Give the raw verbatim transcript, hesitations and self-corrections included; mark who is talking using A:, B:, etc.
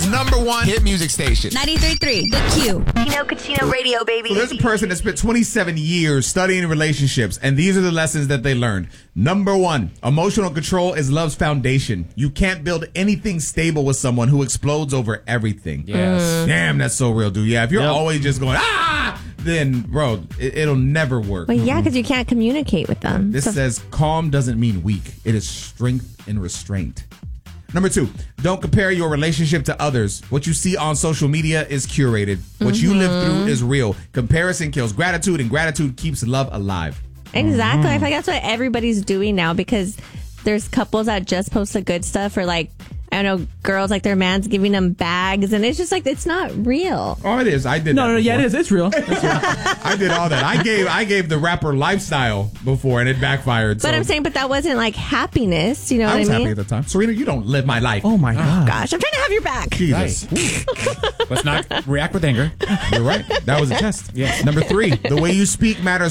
A: number one hit music station.
B: ninety-three point three, The Q.
C: Kino Cucino Radio, baby.
D: So there's a person that spent twenty-seven years studying relationships, and these are the lessons that they learned. Number one, emotional control is love's foundation. You can't build anything stable with someone who explodes over everything.
E: Yes. Mm.
D: Damn, that's so real, dude. Yeah, if you're
E: Yep.
D: always just going, ah, then, bro, it, it'll never work.
F: Well, yeah, because you can't communicate with them.
D: This
F: So-
D: says calm doesn't mean weak. It is strength and restraint. Number two, don't compare your relationship to others. What you see on social media is curated. What you live through is real. Comparison kills gratitude, and gratitude keeps love alive.
F: Exactly. I feel like that's what everybody's doing now, because there's couples that just post the good stuff, or like, I don't know, girls like their man's giving them bags, and it's just like, it's not real.
D: Oh, it is. I did
E: No,
D: that
E: no, no, yeah, it
D: before.
E: is. It's real. It's real.
D: I did all that. I gave I gave the rapper lifestyle before, and it backfired.
F: But
D: so.
F: I'm saying, but that wasn't like happiness. You know
D: I
F: what
D: was
F: I mean?
D: happy at the time. Serena, you don't live my life.
E: Oh, my God.
F: Gosh, I'm trying to have your back.
D: Jesus.
E: Let's not react with anger.
D: You're right. That was a test. Yes. Number three, the way you speak matters